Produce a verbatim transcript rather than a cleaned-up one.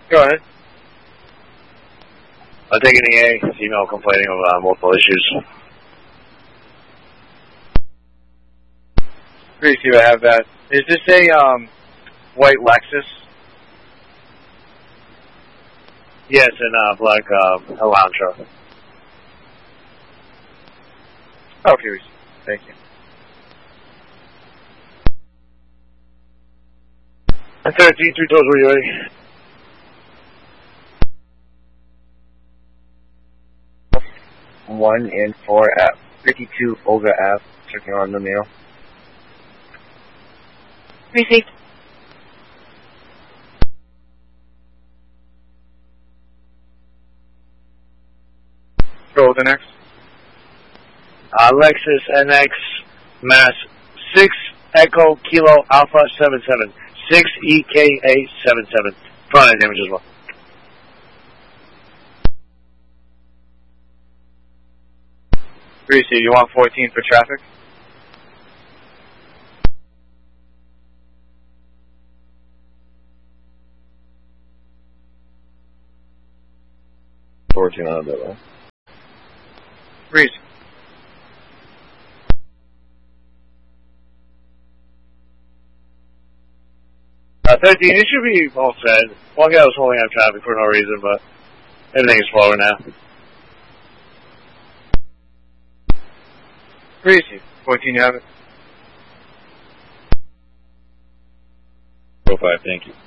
Go ahead. I'm taking the A, female complaining of uh, multiple issues. Pretty see I have that. Is this a um, white Lexus? Yes, and uh, black uh, Elantra. Okay, thank you. And thirteen, three toes, were you ready? One and four at fifty-two Olga Ave, checking on the mail. Received. Go with the next. Uh, Lexus N X Mass six Echo Kilo Alpha seven seven. six E K A seven seven. Front end damage as well. Greasy, you want fourteen for traffic? fourteen on that one. Greasy. Uh, thirteen, it should be all set. One guy was holding up traffic for no reason, but everything is slower now. Greasy. fourteen, you have it? Go five, thank you.